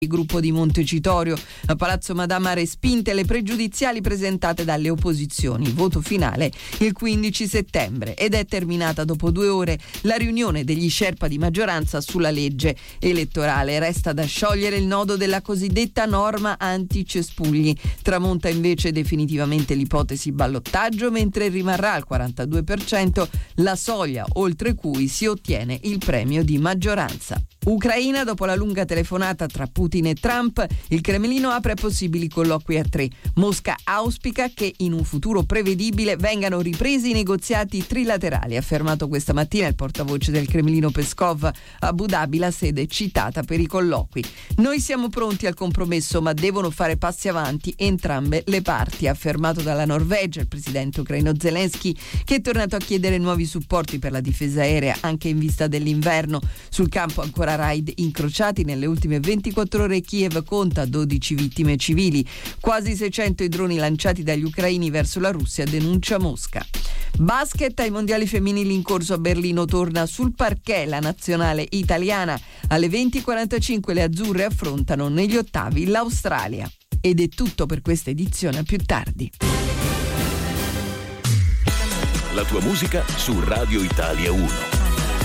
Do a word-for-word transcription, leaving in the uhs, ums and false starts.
Il gruppo di Montecitorio a Palazzo Madama ha respinte le pregiudiziali presentate dalle opposizioni. Voto finale il quindici settembre ed è terminata dopo due ore la riunione degli sherpa di maggioranza sulla legge elettorale. Resta da sciogliere il nodo della cosiddetta norma anti-cespugli. Tramonta invece definitivamente l'ipotesi ballottaggio, mentre rimarrà al quarantadue per cento la soglia oltre cui si ottiene il premio di maggioranza. Ucraina, dopo la lunga telefonata tra Putin e Trump, il Cremlino apre possibili colloqui a tre. Mosca auspica che in un futuro prevedibile vengano ripresi i negoziati trilaterali, ha affermato questa mattina il portavoce del Cremlino Peskov. Abu Dhabi, la sede citata per i colloqui. Noi siamo pronti al compromesso, ma devono fare passi avanti entrambe le parti, ha affermato dalla Norvegia il presidente ucraino Zelensky, che è tornato a chiedere nuovi supporti per la difesa aerea anche in vista dell'inverno. Sul campo ancora raid incrociati nelle ultime ventiquattro ore. Kiev conta dodici vittime civili, quasi seicento i droni lanciati dagli ucraini verso la Russia, denuncia Mosca. Basket, ai mondiali femminili in corso a Berlino torna sul parquet la nazionale italiana. Alle venti e quarantacinque le azzurre affrontano negli ottavi l'Australia. Ed è tutto per questa edizione, a più tardi. La tua musica su Radio Italia uno.